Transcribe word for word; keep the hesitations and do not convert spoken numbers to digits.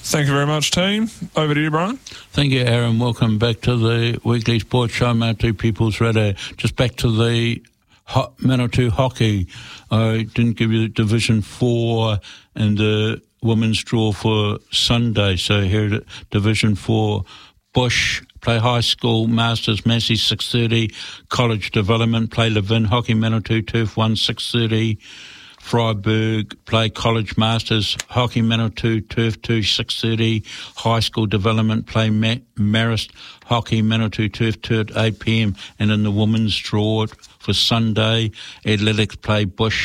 Thank you very much, team. Over to you, Brian. Thank you, Aaron. Welcome back to the weekly sports show, Manawatu People's Radio. Just back to the ho- Manawatu hockey. I didn't give you the Division four and the women's draw for Sunday. So here at Division four, Bush play high school, Masters, Massey six thirty, College Development play Levin, Hockey Manawatu Turf one six thirty, Freiburg play College Masters, Hockey Manawatu Turf two six thirty, High School Development play Ma- Marist, Hockey Manawatu Turf two at eight p.m. and in the women's draw for Sunday, Athletics play Bush